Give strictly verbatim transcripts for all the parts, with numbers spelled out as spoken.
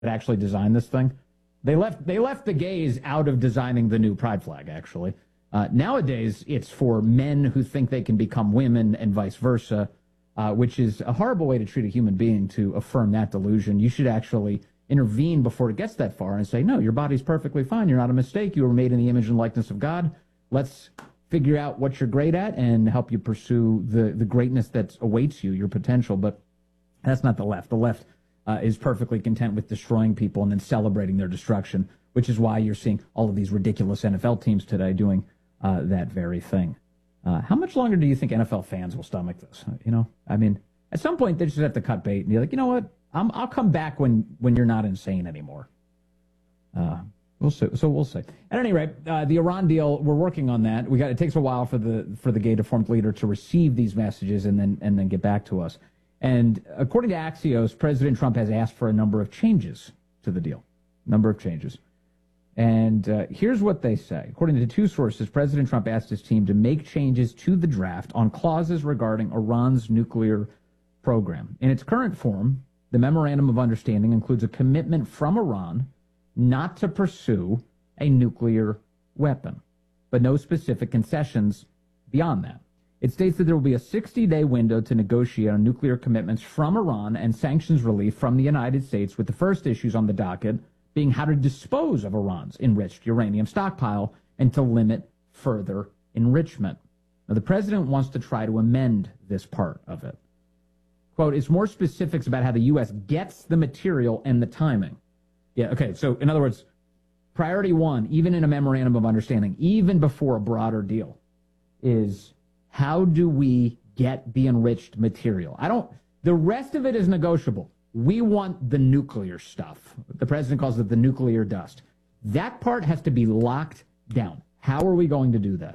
that actually designed this thing. They left they left the gays out of designing the new pride flag, actually. Uh, nowadays, it's for men who think they can become women and vice versa, uh, which is a horrible way to treat a human being, to affirm that delusion. You should actually intervene before it gets that far and say, no, your body's perfectly fine. You're not a mistake. You were made in the image and likeness of God. Let's figure out what you're great at and help you pursue the, the greatness that awaits you, your potential. But that's not the left. The left uh, is perfectly content with destroying people and then celebrating their destruction, which is why you're seeing all of these ridiculous N F L teams today doing uh, that very thing. Uh, how much longer do you think N F L fans will stomach this? You know, I mean, at some point they just have to cut bait and be like, you know what? I'm, I'll come back when, when you're not insane anymore. Uh, we'll see. So we'll see. At any rate, uh, the Iran deal, we're working on that. We got. It takes a while for the for the gay deformed leader to receive these messages and then and then get back to us. And according to Axios, President Trump has asked for a number of changes to the deal. Number of changes. And uh, here's what they say. According to two sources, President Trump asked his team to make changes to the draft on clauses regarding Iran's nuclear program. In its current form, the Memorandum of Understanding includes a commitment from Iran not to pursue a nuclear weapon, but no specific concessions beyond that. It states that there will be a sixty-day window to negotiate on nuclear commitments from Iran and sanctions relief from the United States, with the first issues on the docket being how to dispose of Iran's enriched uranium stockpile and to limit further enrichment. Now, the president wants to try to amend this part of it. Quote, it's more specifics about how the U S gets the material and the timing. Yeah, okay, so in other words, priority one, even in a memorandum of understanding, even before a broader deal, is how do we get the enriched material? I don't, the rest of it is negotiable. We want the nuclear stuff. The president calls it the nuclear dust. That part has to be locked down. How are we going to do that?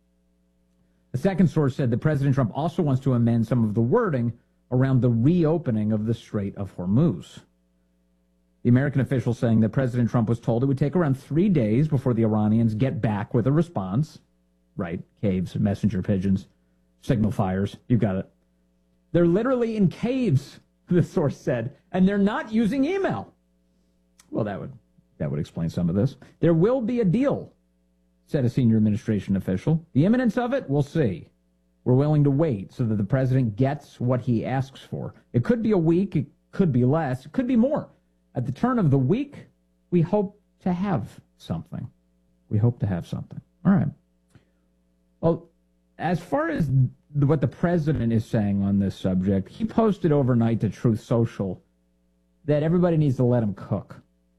The second source said that President Trump also wants to amend some of the wording around the reopening of the Strait of Hormuz. The American official saying that President Trump was told it would take around three days before the Iranians get back with a response. Right, caves, messenger pigeons, signal fires, you've got it. They're literally in caves, the source said, and they're not using email. Well, that would that would explain some of this. There will be a deal, said a senior administration official. The imminence of it, we'll see. We're willing to wait so that the president gets what he asks for. It could be a week, it could be less, it could be more. At the turn of the week, we hope to have something. We hope to have something. All right. Well, as far as the, what the president is saying on this subject, he posted overnight to Truth Social that everybody needs to let him cook.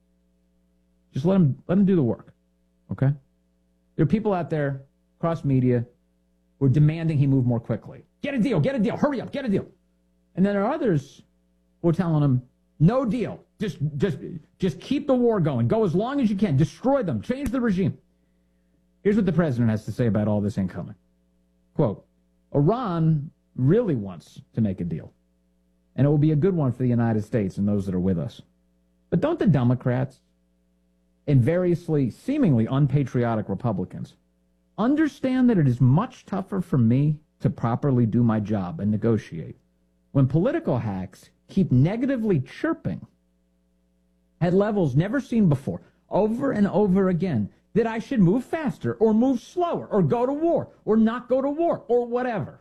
Just let him, let him do the work, okay? There are people out there, across media, who are demanding he move more quickly. Get a deal, get a deal, hurry up, get a deal. And then there are others who are telling him, no deal, just, just, just keep the war going. Go as long as you can. Destroy them. Change the regime. Here's what the president has to say about all this incoming. Quote, Iran really wants to make a deal, and it will be a good one for the United States and those that are with us. But don't the Democrats and variously seemingly unpatriotic Republicans understand that it is much tougher for me to properly do my job and negotiate when political hacks keep negatively chirping at levels never seen before, over and over again, that I should move faster or move slower or go to war or not go to war or whatever.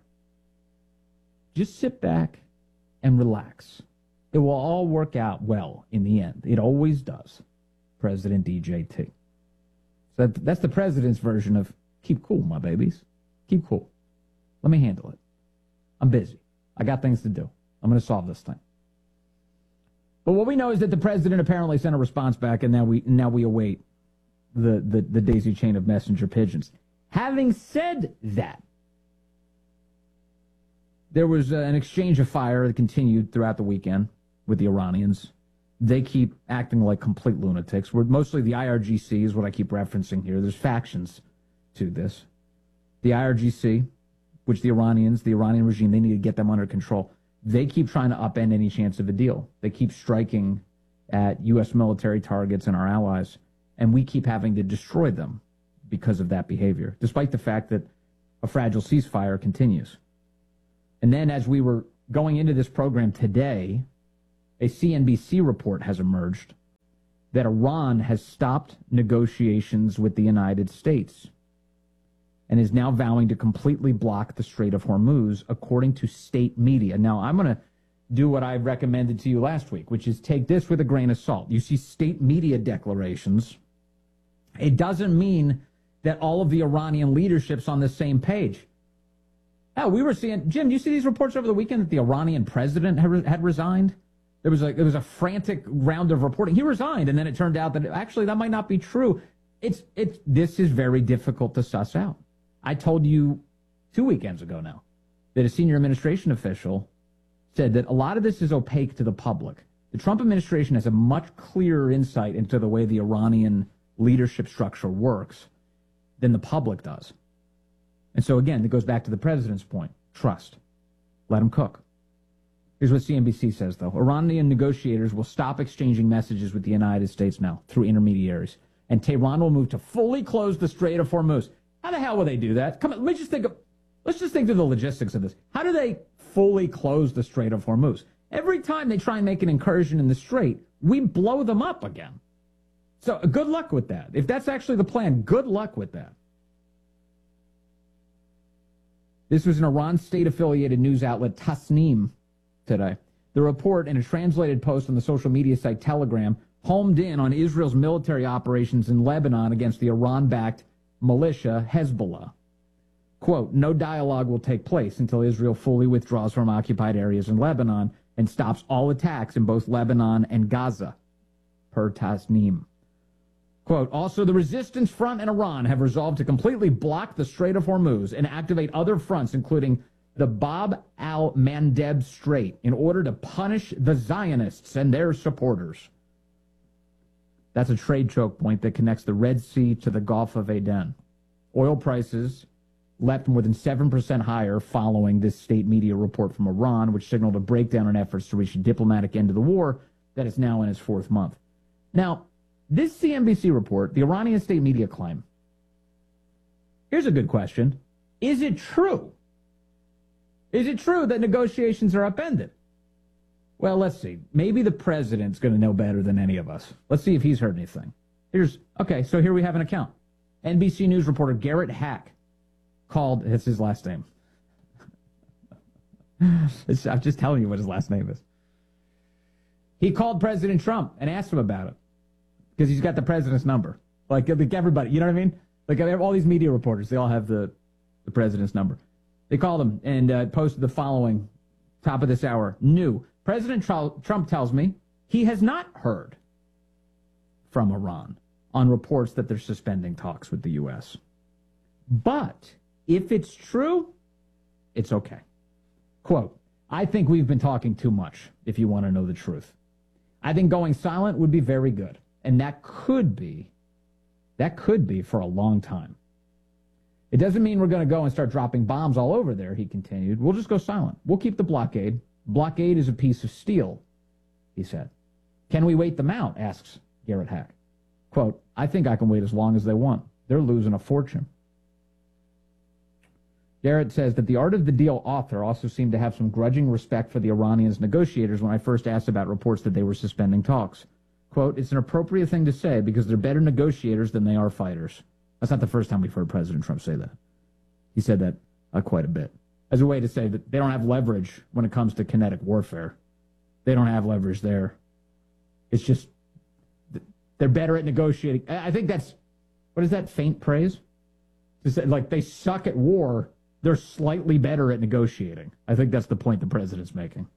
Just sit back and relax. It will all work out well in the end. It always does. President D J T. So that, that's the president's version of keep cool, my babies. Keep cool. Let me handle it. I'm busy. I got things to do. I'm going to solve this thing. But what we know is that the president apparently sent a response back, and now we now we await the, the, the daisy chain of messenger pigeons. Having said that, there was uh, an exchange of fire that continued throughout the weekend with the Iranians. They keep acting like complete lunatics. We're mostly the I R G C is what I keep referencing here. There's factions to this. The I R G C, which the Iranians, the Iranian regime, they need to get them under control. They keep trying to upend any chance of a deal. They keep striking at U S military targets and our allies, and we keep having to destroy them because of that behavior, despite the fact that a fragile ceasefire continues. And then as we were going into this program today, a C N B C report has emerged that Iran has stopped negotiations with the United States and is now vowing to completely block the Strait of Hormuz, according to state media. Now, I'm going to do what I recommended to you last week, which is take this with a grain of salt. You see state media declarations. It doesn't mean that all of the Iranian leadership's on the same page. Oh, we were seeing, Jim, you see these reports over the weekend that the Iranian president had, had resigned? There was a, there was a frantic round of reporting. He resigned, and then it turned out that actually that might not be true. It's, it's, this is very difficult to suss out. I told you two weekends ago now that a senior administration official said that a lot of this is opaque to the public. The Trump administration has a much clearer insight into the way the Iranian leadership structure works than the public does. And so, again, it goes back to the president's point. Trust. Let him cook. Here's what C N B C says, though. Iranian negotiators will stop exchanging messages with the United States now through intermediaries, and Tehran will move to fully close the Strait of Hormuz. How the hell will they do that? Come on, let me just think of, let's just think through the logistics of this. How do they fully close the Strait of Hormuz? Every time they try and make an incursion in the Strait, we blow them up again. So good luck with that. If that's actually the plan, good luck with that. This was an Iran state-affiliated news outlet, Tasnim, today. The report, in a translated post on the social media site Telegram, homed in on Israel's military operations in Lebanon against the Iran-backed militia Hezbollah. Quote, no dialogue will take place until Israel fully withdraws from occupied areas in Lebanon and stops all attacks in both Lebanon and Gaza, per Tasnim. Quote, also, the resistance front and Iran have resolved to completely block the Strait of Hormuz and activate other fronts, including the Bab al-Mandeb Strait, in order to punish the Zionists and their supporters. That's a trade choke point that connects the Red Sea to the Gulf of Aden. Oil prices leapt more than seven percent higher following this state media report from Iran, which signaled a breakdown in efforts to reach a diplomatic end to the war that is now in its fourth month. Now, this C N B C report, the Iranian state media claim, here's a good question. Is it true? Is it true that negotiations are upended? Well, let's see. Maybe the president's going to know better than any of us. Let's see if he's heard anything. Here's, okay, so here we have an account. N B C News reporter Garrett Hack called, that's his last name. It's, I'm just telling you what his last name is. He called President Trump and asked him about it because he's got the president's number. Like, like everybody, you know what I mean? Like all these media reporters, they all have the, the president's number. They called him and uh, posted the following, top of this hour. New. President Trump tells me he has not heard from Iran on reports that they're suspending talks with the U S. But if it's true, it's okay. Quote, I think we've been talking too much, if you want to know the truth. I think going silent would be very good. And that could be, that could be for a long time. It doesn't mean we're going to go and start dropping bombs all over there, he continued. We'll just go silent. We'll keep the blockade. Blockade is a piece of steel, he said. Can we wait them out, asks Garrett Hack. Quote, I think I can wait as long as they want. They're losing a fortune. Garrett says that the Art of the Deal author also seemed to have some grudging respect for the Iranians' negotiators when I first asked about reports that they were suspending talks. Quote, it's an appropriate thing to say because they're better negotiators than they are fighters. That's not the first time we've heard President Trump say that. He said that uh, quite a bit. As a way to say that they don't have leverage when it comes to kinetic warfare. They don't have leverage there. It's just, they're better at negotiating. I think that's, what is that, faint praise? To say, like, they suck at war, they're slightly better at negotiating. I think that's the point the president's making.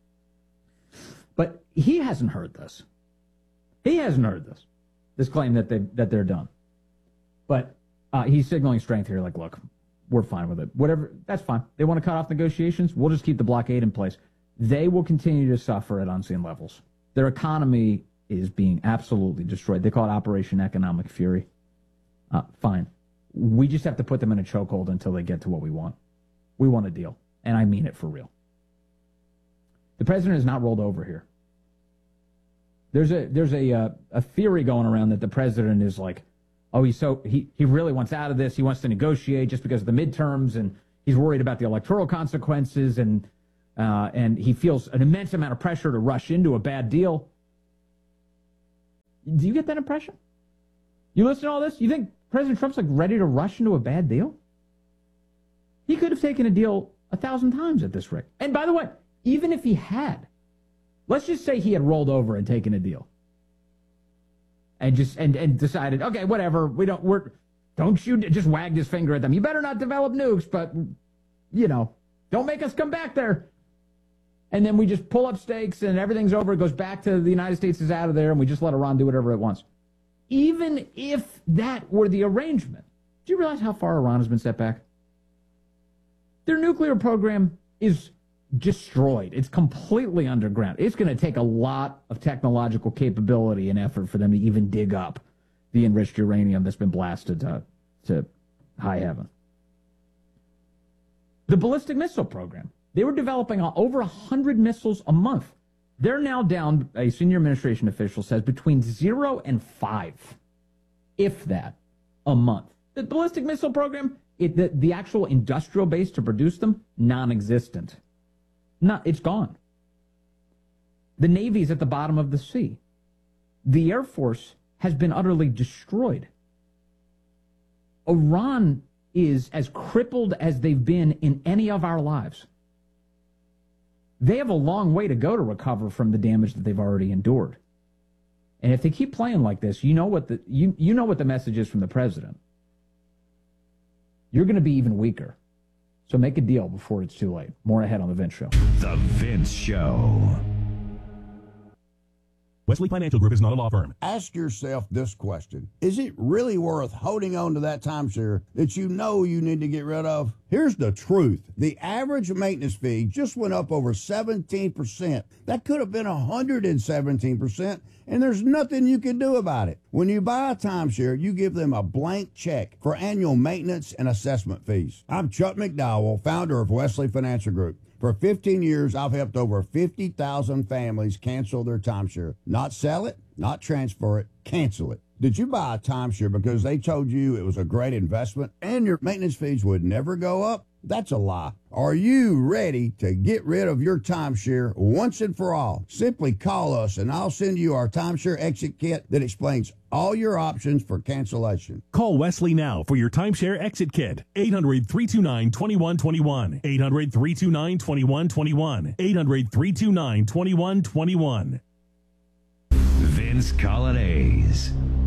But he hasn't heard this. He hasn't heard this, this claim that, they, that they're done. But uh, he's signaling strength here, like, look, we're fine with it. Whatever, that's fine. They want to cut off negotiations, we'll just keep the blockade in place. They will continue to suffer at unseen levels. Their economy is being absolutely destroyed. They call it Operation Economic Fury. Uh, fine. We just have to put them in a chokehold until they get to what we want. We want a deal, and I mean it for real. The president is not rolled over here. There's a there's a uh, a theory going around that the president is like, oh, he's so he he really wants out of this. He wants to negotiate just because of the midterms, and he's worried about the electoral consequences, and uh, and he feels an immense amount of pressure to rush into a bad deal. Do you get that impression? You listen to all this, you think President Trump's like ready to rush into a bad deal? He could have taken a deal a thousand times at this rate. And by the way, even if he had, let's just say he had rolled over and taken a deal. And just and, and decided, okay, whatever, we don't we're don't you just wagged his finger at them. You better not develop nukes, but you know, don't make us come back there. And then we just pull up stakes and everything's over. It goes back to the United States is out of there and we just let Iran do whatever it wants. Even if that were the arrangement, do you realize how far Iran has been set back? Their nuclear program is destroyed. It's completely underground. It's going to take a lot of technological capability and effort for them to even dig up the enriched uranium that's been blasted to, to high heaven. The ballistic missile program. They were developing over one hundred missiles a month. They're now down, a senior administration official says, between zero and five, if that, a month. The ballistic missile program, it, the, the actual industrial base to produce them, non-existent. Not, it's gone. The Navy's at the bottom of the sea. The Air Force has been utterly destroyed. Iran is as crippled as they've been in any of our lives. They have a long way to go to recover from the damage that they've already endured. And if they keep playing like this, you know what the you, you know what the message is from the president. You're going to be even weaker. So make a deal before it's too late. More ahead on The Vince Show. The Vince Show. Wesley Financial Group is not a law firm. Ask yourself this question. Is it really worth holding on to that timeshare that you know you need to get rid of? Here's the truth. The average maintenance fee just went up over seventeen percent. That could have been one hundred seventeen percent, and there's nothing you can do about it. When you buy a timeshare, you give them a blank check for annual maintenance and assessment fees. I'm Chuck McDowell, founder of Wesley Financial Group. For fifteen years, I've helped over fifty thousand families cancel their timeshare. Not sell it, not transfer it, cancel it. Did you buy a timeshare because they told you it was a great investment and your maintenance fees would never go up? That's a lie. Are you ready to get rid of your timeshare once and for all? Simply call us and I'll send you our timeshare exit kit that explains all your options for cancellation. Call Wesley now for your timeshare exit kit. eight hundred, three two nine, two one two one. eight hundred, three two nine, two one two one. eight hundred, three two nine, two one two one. Vince Colonnese.